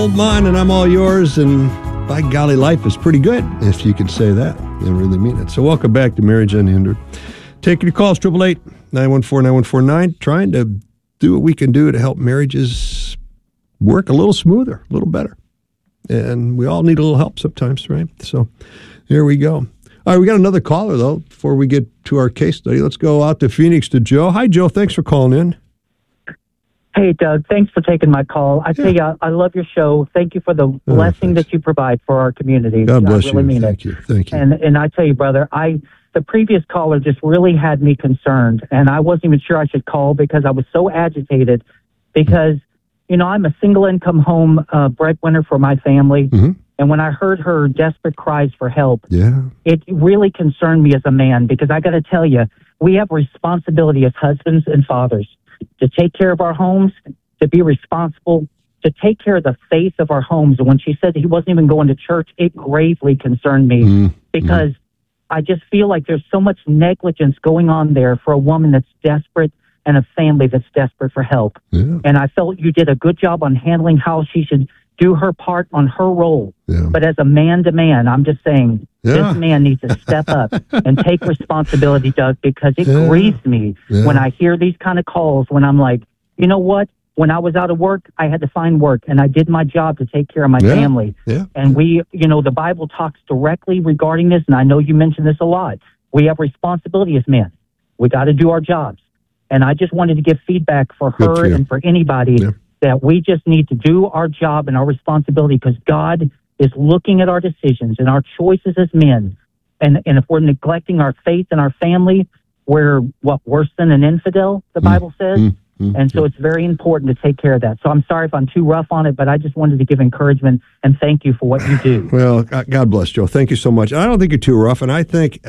all mine and I'm all yours, and by golly, life is pretty good, if you can say that and really mean it. So welcome back to Marriage Unhindered. Taking your calls, 888-914-9149, trying to do what we can do to help marriages work a little smoother, a little better. And we all need a little help sometimes, right? So here we go. All right, we got another caller, though, before we get to our case study. Let's go out to Phoenix to Joe. Hi, Joe. Thanks for calling in. Hey, Doug. Thanks for taking my call. Tell you, I love your show. Thank you for the blessing that you provide for our community. God bless you. I really mean Thank you. Thank you. And I tell you, brother, the previous caller just really had me concerned, and I wasn't even sure I should call because I was so agitated because, I'm a single-income home breadwinner for my family. Mm-hmm. And when I heard her desperate cries for help, yeah, it really concerned me as a man because I got to tell you, we have responsibility as husbands and fathers to take care of our homes, to be responsible, to take care of the faith of our homes. And when she said that he wasn't even going to church, it gravely concerned me because I just feel like there's so much negligence going on there for a woman that's desperate and a family that's desperate for help. Yeah. And I felt you did a good job on handling how she should do her part on her role. Yeah. But as a man to man, I'm just saying, this man needs to step up and take responsibility, Doug, because it grieves me when I hear these kind of calls when I'm like, you know what? When I was out of work, I had to find work, and I did my job to take care of my family. Yeah. And the Bible talks directly regarding this, and I know you mention this a lot. We have responsibility as men. We got to do our jobs. And I just wanted to give feedback for her and for anybody that we just need to do our job and our responsibility because God is looking at our decisions and our choices as men. And if we're neglecting our faith and our family, we're worse than an infidel, the Bible says. And so it's very important to take care of that. So I'm sorry if I'm too rough on it, but I just wanted to give encouragement and thank you for what you do. Well, God bless, Joe. Thank you so much. I don't think you're too rough, and I think,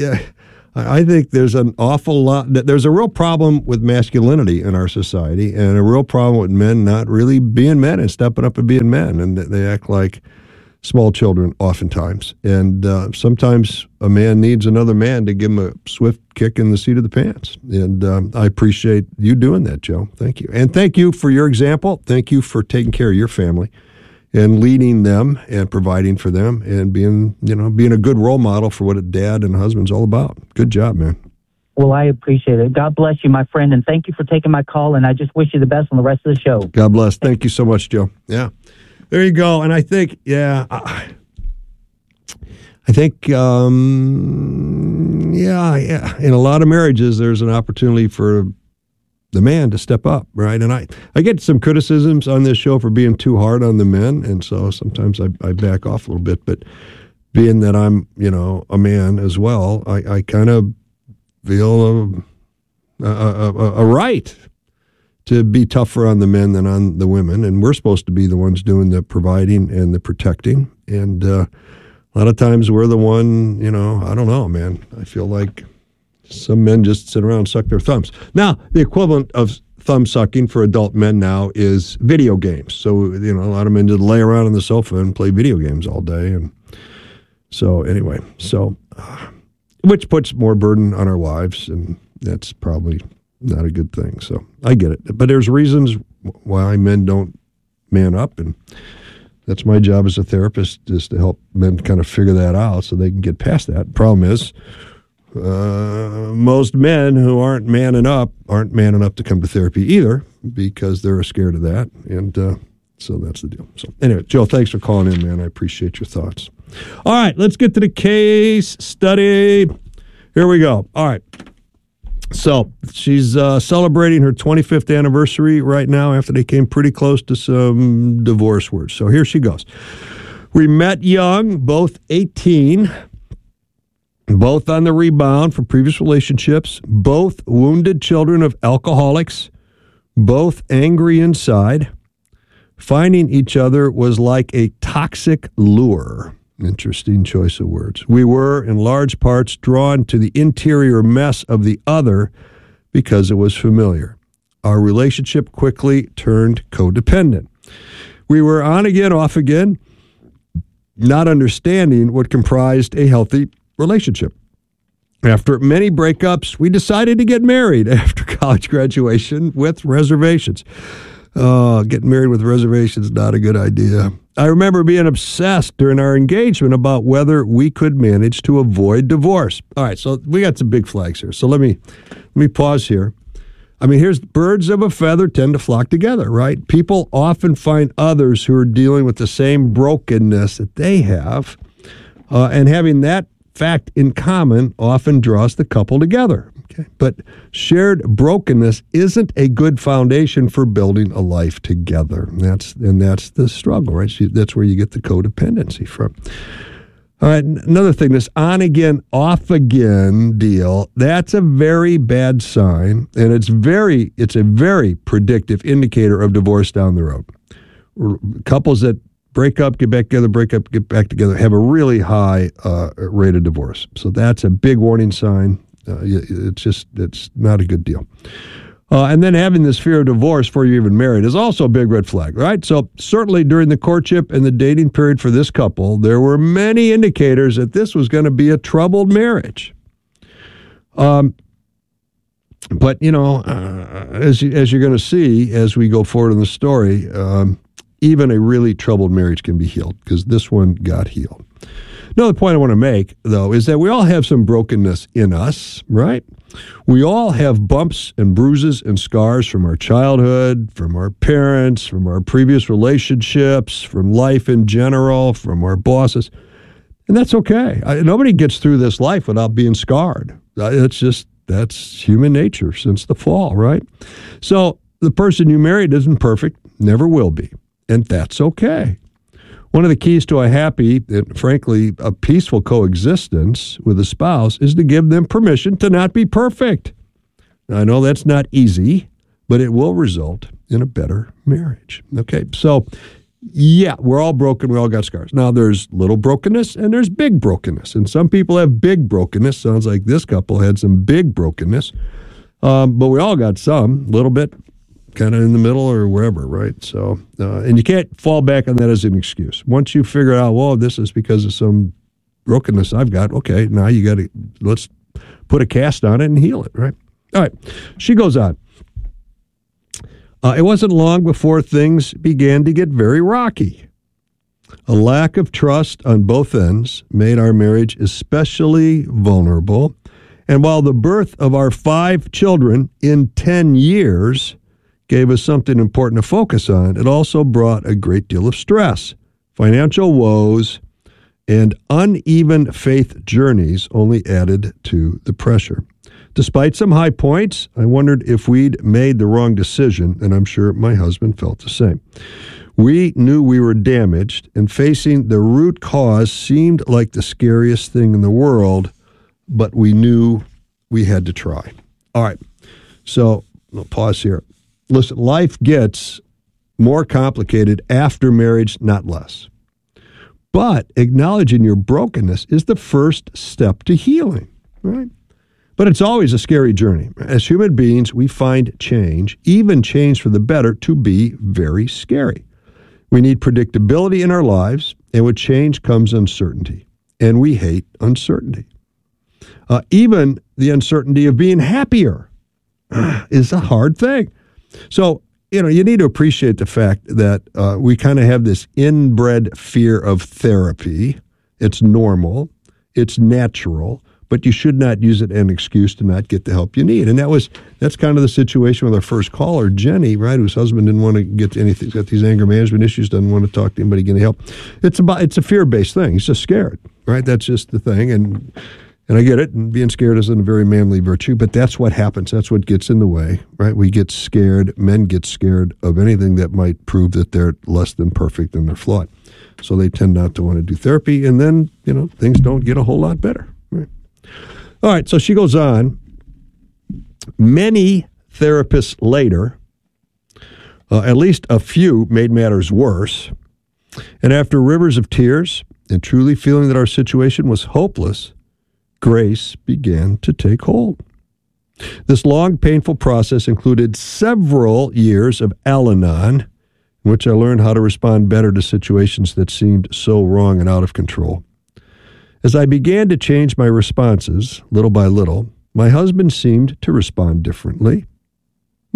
I think there's an awful lot. There's a real problem with masculinity in our society, and a real problem with men not really being men and stepping up and being men, and they act like small children oftentimes. And sometimes a man needs another man to give him a swift kick in the seat of the pants. And I appreciate you doing that, Joe. Thank you. And thank you for your example. Thank you for taking care of your family and leading them and providing for them and being a good role model for what a dad and a husband's all about. Good job, man. Well, I appreciate it. God bless you, my friend, and thank you for taking my call, and I just wish you the best on the rest of the show. God bless. Thank you so much, Joe. Yeah. There you go. And I think, in a lot of marriages, there's an opportunity for the man to step up, right? And I get some criticisms on this show for being too hard on the men, and so sometimes I back off a little bit. But being that I'm, a man as well, I kind of feel a right to be tougher on the men than on the women, and we're supposed to be the ones doing the providing and the protecting. And a lot of times we're the one, I don't know, man. I feel like some men just sit around and suck their thumbs. Now, the equivalent of thumb sucking for adult men now is video games. So, a lot of men just lay around on the sofa and play video games all day. And so, anyway, which puts more burden on our wives, and that's probably not a good thing. So I get it. But there's reasons why men don't man up, and that's my job as a therapist, is to help men kind of figure that out so they can get past that. Problem is, most men who aren't manning up to come to therapy either because they're scared of that. And so that's the deal. So anyway, Joe, thanks for calling in, man. I appreciate your thoughts. All right, let's get to the case study. Here we go. All right. So she's celebrating her 25th anniversary right now after they came pretty close to some divorce words. So here she goes. We met young, both 18, both on the rebound from previous relationships, both wounded children of alcoholics, both angry inside. Finding each other was like a toxic lure. Interesting choice of words. We were, in large parts, drawn to the interior mess of the other because it was familiar. Our relationship quickly turned codependent. We were on again, off again, not understanding what comprised a healthy relationship. After many breakups, we decided to get married after college graduation with reservations. Oh, getting married with reservations is not a good idea. I remember being obsessed during our engagement about whether we could manage to avoid divorce. All right, so we got some big flags here. So let me pause here. I mean, here's birds of a feather tend to flock together, right? People often find others who are dealing with the same brokenness that they have, and having that fact in common often draws the couple together. Okay? But shared brokenness isn't a good foundation for building a life together. That's the struggle, right? That's where you get the codependency from. All right, another thing, this on-again, off-again deal, that's a very bad sign, and it's a very predictive indicator of divorce down the road. Couples that break up, get back together, break up, get back together, have a really high rate of divorce. So that's a big warning sign. It's not a good deal. And then having this fear of divorce before you're even married is also a big red flag, right? So certainly during the courtship and the dating period for this couple, there were many indicators that this was going to be a troubled marriage. But, as you're going to see as we go forward in the story, even a really troubled marriage can be healed, because this one got healed. Another point I want to make, though, is that we all have some brokenness in us, right? We all have bumps and bruises and scars from our childhood, from our parents, from our previous relationships, from life in general, from our bosses. And that's okay. Nobody gets through this life without being scarred. That's human nature since the fall, right? So the person you married isn't perfect, never will be. And that's okay. One of the keys to a happy and, frankly, a peaceful coexistence with a spouse is to give them permission to not be perfect. Now, I know that's not easy, but it will result in a better marriage. Okay, so, yeah, we're all broken. We all got scars. Now, there's little brokenness and there's big brokenness. And some people have big brokenness. Sounds like this couple had some big brokenness. But we all got some, a little bit, kind of in the middle or wherever, right? So, and you can't fall back on that as an excuse. Once you figure out, well, this is because of some brokenness I've got, okay, now let's put a cast on it and heal it, right? All right, she goes on. It wasn't long before things began to get very rocky. A lack of trust on both ends made our marriage especially vulnerable. And while the birth of our 5 children in 10 years gave us something important to focus on, it also brought a great deal of stress. Financial woes and uneven faith journeys only added to the pressure. Despite some high points, I wondered if we'd made the wrong decision, and I'm sure my husband felt the same. We knew we were damaged, and facing the root cause seemed like the scariest thing in the world, but we knew we had to try. All right, so I'll pause here. Listen, life gets more complicated after marriage, not less. But acknowledging your brokenness is the first step to healing, right? But it's always a scary journey. As human beings, we find change, even change for the better, to be very scary. We need predictability in our lives, and with change comes uncertainty. And we hate uncertainty. Even the uncertainty of being happier is a hard thing. So, you need to appreciate the fact that we kind of have this inbred fear of therapy. It's normal. It's natural. But you should not use it as an excuse to not get the help you need. And that's kind of the situation with our first caller, Jenny, right, whose husband didn't want to get anything, got these anger management issues, doesn't want to talk to anybody, getting help. It's a fear-based thing. He's just scared, right? That's just the thing. And I get it, and being scared isn't a very manly virtue, but that's what happens. That's what gets in the way, right? We get scared. Men get scared of anything that might prove that they're less than perfect and they're flawed. So they tend not to want to do therapy, and then, things don't get a whole lot better, right? All right, so she goes on. Many therapists later, at least a few, made matters worse. And after rivers of tears and truly feeling that our situation was hopeless, grace began to take hold. This long, painful process included several years of Al-Anon, in which I learned how to respond better to situations that seemed so wrong and out of control. As I began to change my responses, little by little, my husband seemed to respond differently.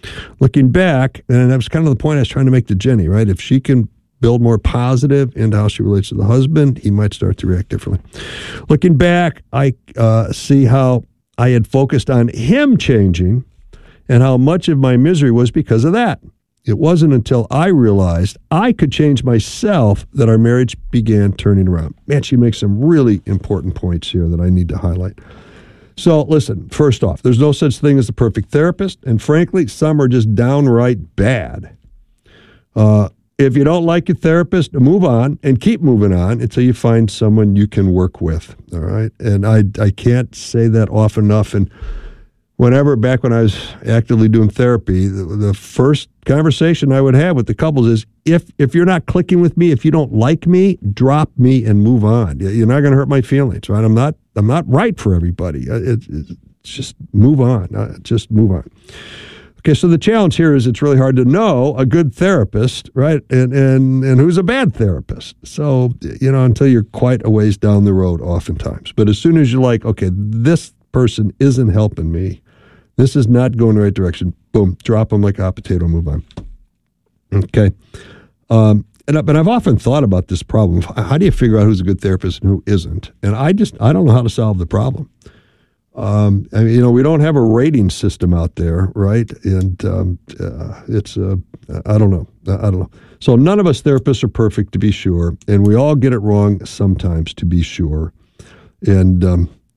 Looking back, and that was kind of the point I was trying to make to Jenny, right? If she can build more positive into how she relates to the husband, he might start to react differently. Looking back, I see how I had focused on him changing and how much of my misery was because of that. It wasn't until I realized I could change myself that our marriage began turning around. Man, she makes some really important points here that I need to highlight. So listen, first off, there's no such thing as a perfect therapist, and frankly, some are just downright bad. If you don't like your therapist, move on and keep moving on until you find someone you can work with, all right? And I can't say that often enough. And back when I was actively doing therapy, the first conversation I would have with the couples is, if you're not clicking with me, if you don't like me, drop me and move on. You're not going to hurt my feelings, right? I'm not right for everybody. It's just move on. Just move on. Okay, so the challenge here is it's really hard to know a good therapist, right? And who's a bad therapist. So, until you're quite a ways down the road oftentimes. But as soon as you're like, okay, this person isn't helping me, this is not going the right direction, boom, drop them like a hot potato, move on. Okay. But I've often thought about this problem. How do you figure out who's a good therapist and who isn't? And I don't know how to solve the problem. We don't have a rating system out there, right? And I don't know. So none of us therapists are perfect, to be sure, and we all get it wrong sometimes, to be sure. And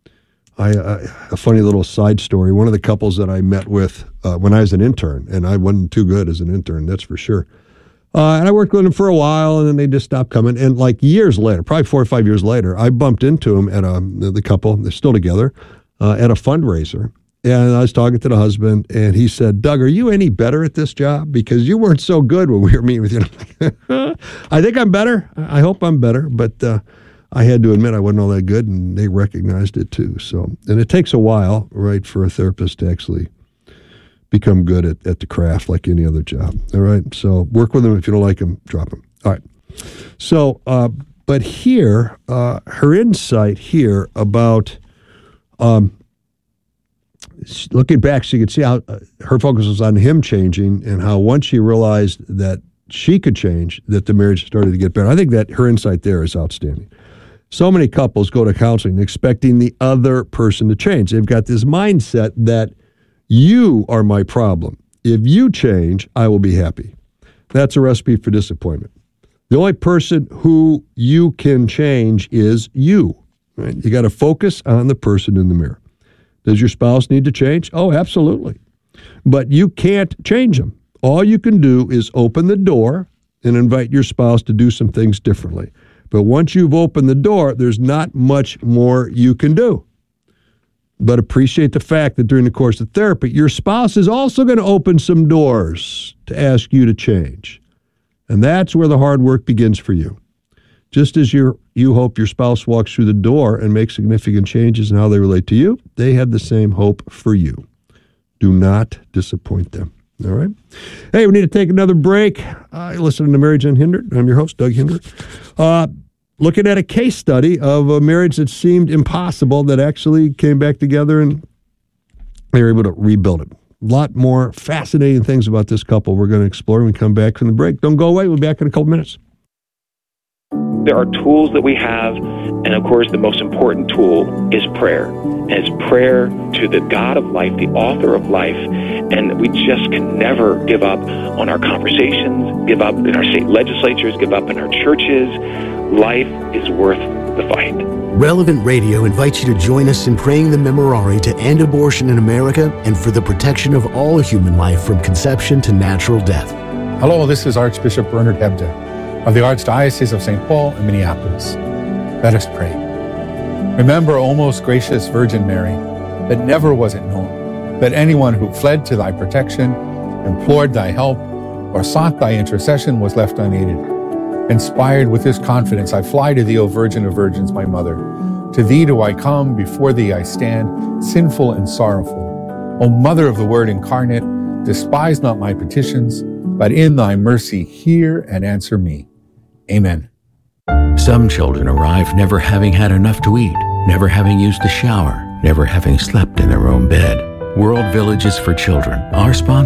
a funny little side story. One of the couples that I met with when I was an intern, and I wasn't too good as an intern, that's for sure. And I worked with them for a while, and then they just stopped coming. And like years later, probably 4 or 5 years later, I bumped into them at the couple. They're still together. At a fundraiser, and I was talking to the husband, and he said, "Doug, are you any better at this job? Because you weren't so good when we were meeting with you." I think I'm better. I hope I'm better, but I had to admit I wasn't all that good, and they recognized it too. So, and it takes a while, right, for a therapist to actually become good at the craft like any other job. All right, so work with them. If you don't like them, drop them. All right. So, but here, her insight here about looking back, she could see how her focus was on him changing, and how once she realized that she could change, that the marriage started to get better. I think that her insight there is outstanding. So many couples go to counseling expecting the other person to change. They've got this mindset that you are my problem. If you change, I will be happy. That's a recipe for disappointment. The only person who you can change is you. Right? You got to focus on the person in the mirror. Does your spouse need to change? Oh, absolutely. But you can't change them. All you can do is open the door and invite your spouse to do some things differently. But once you've opened the door, there's not much more you can do. But appreciate the fact that during the course of therapy, your spouse is also going to open some doors to ask you to change. And that's where the hard work begins for you. Just as you hope your spouse walks through the door and makes significant changes in how they relate to you, they have the same hope for you. Do not disappoint them. All right? Hey, we need to take another break. Listen to Marriage Unhindered. I'm your host, Doug Hindert. Looking at a case study of a marriage that seemed impossible that actually came back together and they were able to rebuild it. A lot more fascinating things about this couple we're going to explore when we come back from the break. Don't go away. We'll be back in a couple minutes. There are tools that we have, and of course the most important tool is prayer. And it's prayer to the God of life, the author of life, and we just can never give up on our conversations, give up in our state legislatures, give up in our churches. Life is worth the fight. Relevant Radio invites you to join us in praying the Memorare to end abortion in America and for the protection of all human life from conception to natural death. Hello, this is Archbishop Bernard Hebda of the Archdiocese of St. Paul and Minneapolis. Let us pray. Remember, O most gracious Virgin Mary, that never was it known that anyone who fled to thy protection, implored thy help, or sought thy intercession was left unaided. Inspired with this confidence, I fly to thee, O Virgin of Virgins, my mother. To thee do I come, before thee I stand, sinful and sorrowful. O Mother of the Word incarnate, despise not my petitions, but in thy mercy hear and answer me. Amen. Some children arrive never having had enough to eat, never having used a shower, never having slept in their own bed. World Villages for Children, our sponsor,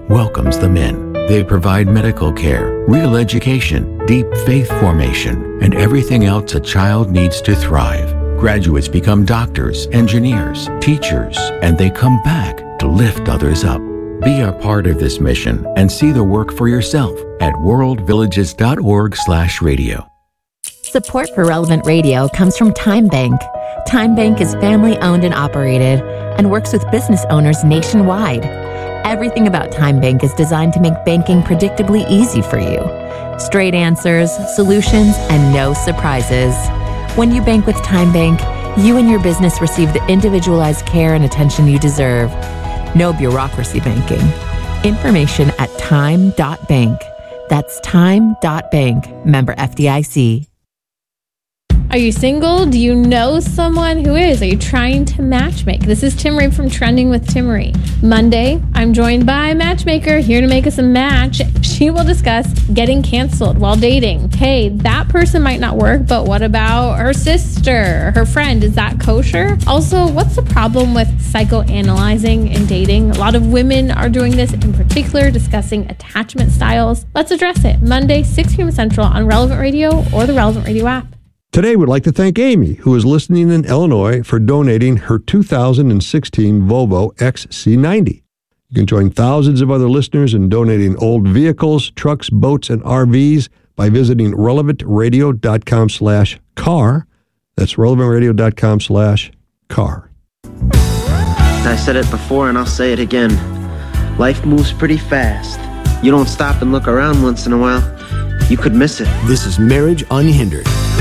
welcomes the men. They provide medical care, real education, deep faith formation, and everything else a child needs to thrive. Graduates become doctors, engineers, teachers, and they come back to lift others up. Be a part of this mission and see the work for yourself at worldvillages.org/radio. Support for Relevant Radio comes from Time Bank. Time Bank is family-owned and operated and works with business owners nationwide. Everything about Time Bank is designed to make banking predictably easy for you. Straight answers, solutions, and no surprises. When you bank with Time Bank, you and your business receive the individualized care and attention you deserve. No bureaucracy banking. Information at time.bank. That's time.bank. Member FDIC. Are you single? Do you know someone who is? Are you trying to matchmake? This is Timmerie from Trending with Timmerie. Monday, I'm joined by a matchmaker here to make us a match. She will discuss getting canceled while dating. Hey, that person might not work, but what about her sister, her friend? Is that kosher? Also, what's the problem with psychoanalyzing in dating? A lot of women are doing this, in particular, discussing attachment styles. Let's address it. Monday, 6 p.m. Central on Relevant Radio or the Relevant Radio app. Today, we'd like to thank Amy, who is listening in Illinois, for donating her 2016 Volvo XC90. You can join thousands of other listeners in donating old vehicles, trucks, boats, and RVs by visiting relevantradio.com/car. That's relevantradio.com/car. I said it before and I'll say it again. Life moves pretty fast. You don't stop and look around once in a while, you could miss it. This is Marriage Unhindered